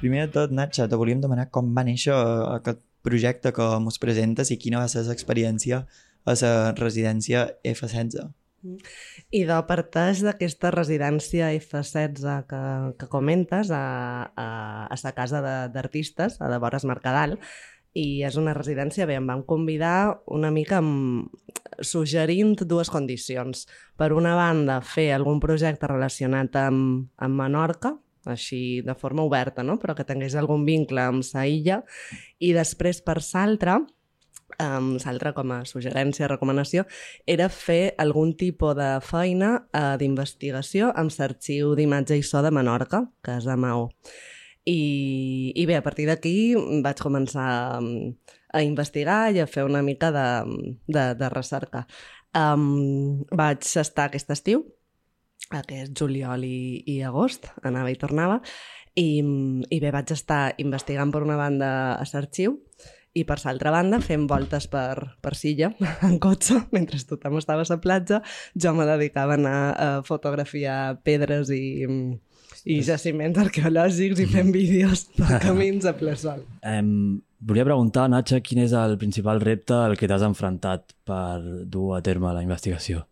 primer de tot, Natxa, te volíem demanar com va néixer aquest projecte que mos presentes i quina va ser l'experiència a la residència F16. I parteix d'aquesta residència F16 que comentes a la casa d'artistes, a de vores Mercadal, i és una residència, bé, em van convidar una mica suggerint dues condicions. Per una banda, fer algun projecte relacionat amb Menorca, així de forma oberta, no? Però que tingués algun vincle amb sa illa, i després per l'altra com a suggerència, recomanació, era fer algun tipus de feina d'investigació amb l'arxiu d'imatge i so de Menorca, que és a Maó. I bé, a partir d'aquí vaig començar a investigar i a fer una mica de recerca. Vaig estar aquest estiu, aquest juliol i agost, anava i tornava, i bé, vaig estar investigant per una banda a l'arxiu i per l'altra banda fent voltes per Silla en cotxe, mentre tothom estava a la platja. Jo me dedicava a anar a fotografiar pedres i jaciments arqueològics i fent vídeos per camins a ple sol. Volia preguntar, Natxa, quin és el principal repte al que t'has enfrontat per dur a terme la investigació?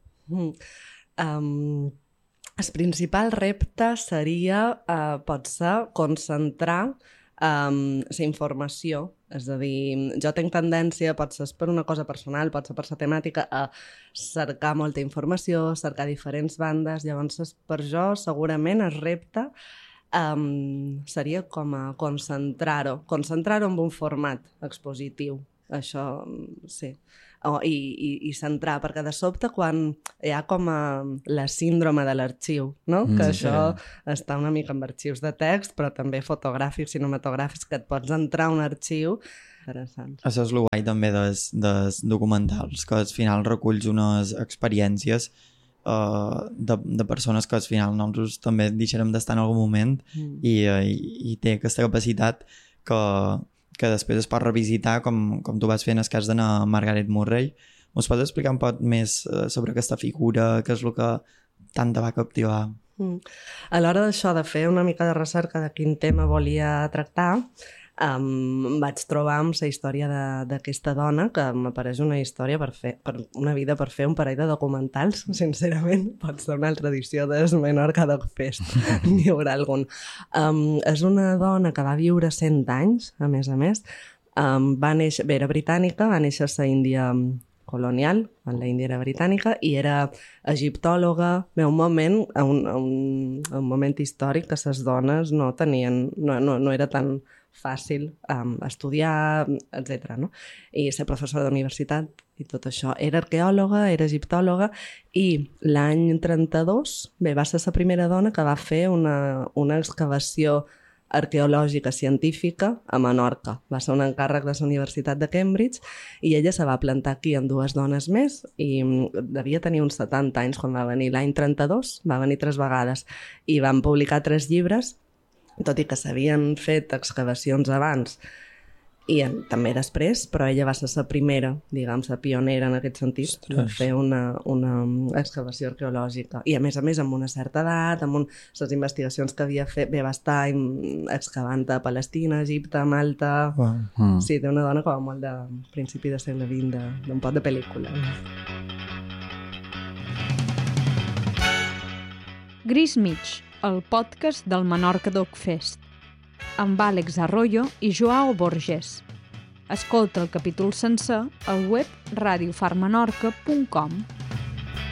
El principal repte seria, potser, concentrar la informació. És a dir, jo tinc tendència, potser per una cosa personal, potser per la temàtica, a cercar molta informació, cercar diferents bandes. Llavors, per jo, segurament, el repte seria com a concentrar-ho en un format expositiu. Això, sí. I centrar, perquè de sobte quan hi ha com la síndrome de l'arxiu, no? Que això està una mica amb arxius de text, però també fotogràfics, cinematogràfics, que et pots entrar a un arxiu interessant. Això és el guai també dels documentals, que al final reculls unes experiències de persones que al final nosaltres també deixarem d'estar en algun moment i té aquesta capacitat que després es pot revisitar com tu vas fent el cas de Margaret Murray. Ens pots explicar un poc més sobre aquesta figura, què és el que tant te va captivar? A l'hora d'això, de fer una mica de recerca de quin tema volia tractar, vaig trobar amb la història d'aquesta dona, que m'apareix una història per una vida per fer un parell de documentals, sincerament. Pot ser una altra edició de Menorca Dog Fest, n'hi haurà algun. És una dona que va viure 100 anys, a més. Va néixer, era britànica, va néixer a la Índia colonial, en la Índia era britànica, i era egiptòloga. Bé, un moment històric que les dones no tenien, no era tan fàcil estudiar, etc. No? I ser professora d'universitat i tot això. Era arqueòloga, era egiptòloga, i l'any 32 va ser la primera dona que va fer una excavació arqueològica científica a Menorca. Va ser un encàrrec de la Universitat de Cambridge i ella se va plantar aquí amb dues dones més i devia tenir uns 70 anys quan va venir. L'any 32 va venir 3 vegades i van publicar 3 llibres, tot i que s'havien fet excavacions abans i també després, però ella va ser la primera, diguem, la pionera en aquest sentit, de fer una excavació arqueològica. I a més amb una certa edat, amb les investigacions que havia fet, va estar excavant a Palestina, Egipte, Malta... Sí, té una dona com molt de principi de segle XX, d'un pot de pel·lícula. Gris Mig, el podcast del Menorca Dog Fest, amb Àlex Arroyo i Joao Borges. Escolta el capítol sencer al web radiofarmenorca.com.